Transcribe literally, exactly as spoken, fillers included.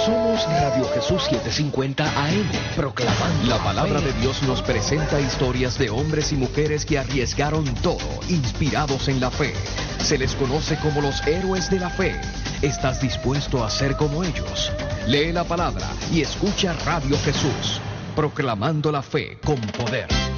Somos Radio Jesús setecientos cincuenta A M, proclamando la palabra de Dios. Nos presenta historias de hombres y mujeres que arriesgaron todo, inspirados en la fe. Se les conoce como los héroes de la fe. ¿Estás dispuesto a ser como ellos? Lee la palabra y escucha Radio Jesús, proclamando la fe con poder.